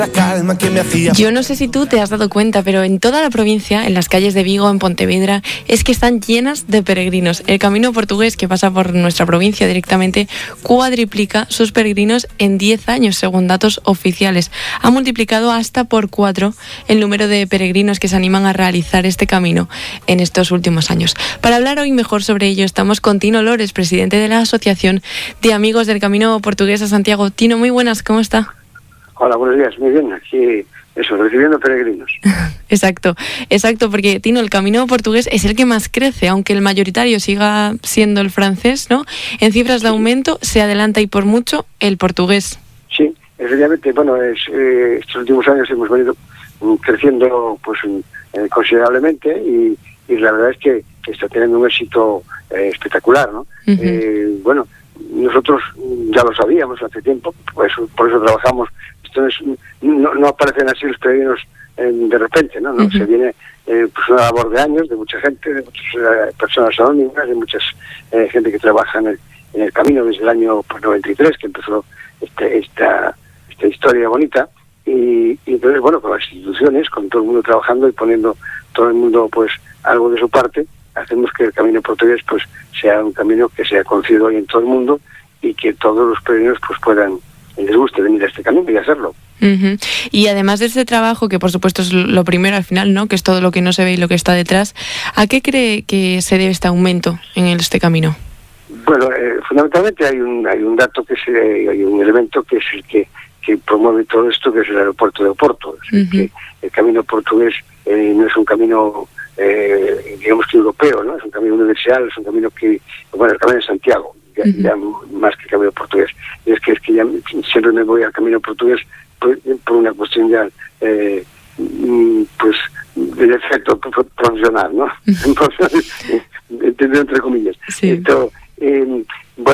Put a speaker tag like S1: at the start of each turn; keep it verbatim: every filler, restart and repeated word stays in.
S1: Yo no sé si tú te has dado cuenta, pero en toda la provincia, en las calles de Vigo, en Pontevedra, es que están llenas de peregrinos. El Camino Portugués, que pasa por nuestra provincia directamente, cuadriplica sus peregrinos en diez años, según datos oficiales. Ha multiplicado hasta por cuatro el número de peregrinos que se animan a realizar este camino en estos últimos años. Para hablar hoy mejor sobre ello, estamos con Tino Lores, presidente de la Asociación de Amigos del Camino Portugués a Santiago. Tino, muy buenas, ¿cómo está?
S2: Hola, buenos días, muy bien, aquí, eso, recibiendo peregrinos.
S1: Exacto, exacto, porque, Tino, el Camino Portugués es el que más crece, aunque el mayoritario siga siendo el francés, ¿no? En cifras de aumento se adelanta y por mucho el portugués.
S2: Sí, efectivamente, bueno, es, eh, estos últimos años hemos venido um, creciendo pues um, eh, considerablemente y, y la verdad es que, que está teniendo un éxito eh, espectacular, ¿no? Uh-huh. Eh, bueno, nosotros ya lo sabíamos hace tiempo, pues por eso trabajamos. Entonces, no, no aparecen así los peregrinos eh, de repente, ¿no? ¿no? Uh-huh. Se viene eh, pues una labor de años, de mucha gente, de muchas eh, personas anónimas, de mucha eh, gente que trabaja en el, en el camino desde el año pues, noventa y tres, que empezó este, esta, esta historia bonita. Y, y entonces, bueno, con las instituciones, con todo el mundo trabajando y poniendo todo el mundo pues algo de su parte, hacemos que el Camino Portugués pues sea un camino que sea conocido hoy en todo el mundo y que todos los peregrinos pues puedan, les guste venir a este camino y hacerlo.
S1: Uh-huh. Y además de este trabajo, que por supuesto es lo primero al final, ¿no? Que es todo lo que no se ve y lo que está detrás, ¿a qué cree que se debe este aumento en este camino?
S2: Bueno, eh, fundamentalmente hay un hay un dato, que es, eh, hay un elemento que es el que, que promueve todo esto, que es el aeropuerto de Oporto. Es uh-huh. que el Camino Portugués eh, no es un camino, eh, digamos que europeo, ¿no? Es un camino universal, es un camino que, bueno, el Camino de Santiago, ya, uh-huh. ya más que el Camino Portugués. Y es que es que ya siempre me voy al Camino Portugués por, por una cuestión ya, eh, pues, de efecto profesional, ¿no? Uh-huh. Entendido entre comillas.
S1: Sí.
S2: Esto,